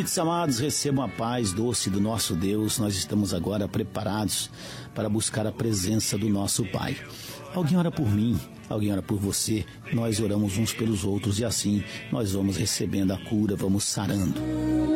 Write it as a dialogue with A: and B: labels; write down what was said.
A: ouvintes amados, recebam a paz doce do nosso Deus. Nós estamos agora preparados para buscar a presença do nosso Pai. Alguém ora por mim, alguém ora por você, nós oramos uns pelos outros e assim nós vamos recebendo a cura, vamos sarando.